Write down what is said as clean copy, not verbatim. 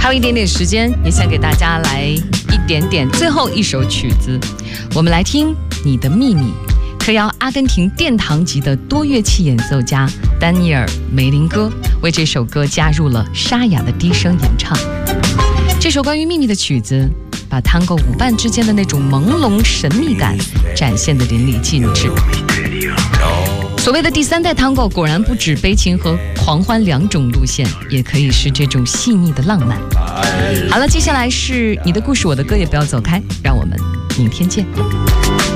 还有一点点时间，也想给大家来一点点最后一首曲子，我们来听《你的秘密》，特邀阿根廷殿堂级的多乐器演奏家丹尼尔·梅林戈为这首歌加入了沙哑的低声演唱。这首关于秘密的曲子，把探戈舞伴之间的那种朦胧神秘感展现得淋漓尽致。所谓的第三代探戈果然不止悲情和狂欢两种路线，也可以是这种细腻的浪漫。好了，接下来是你的故事我的歌，也不要走开，让我们明天见。